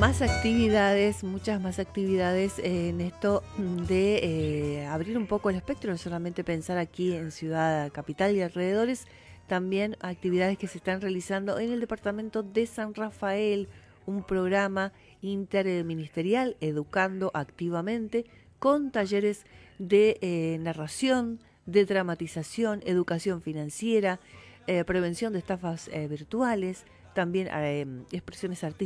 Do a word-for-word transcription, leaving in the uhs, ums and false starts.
más actividades, muchas más actividades en esto de eh, abrir un poco el espectro, no solamente pensar aquí en Ciudad Capital y alrededores, también actividades que se están realizando en el departamento de San Rafael, un programa interministerial Educando Activamente, con talleres de eh, narración, de dramatización, educación financiera, eh, prevención de estafas eh, virtuales, también eh, expresiones artísticas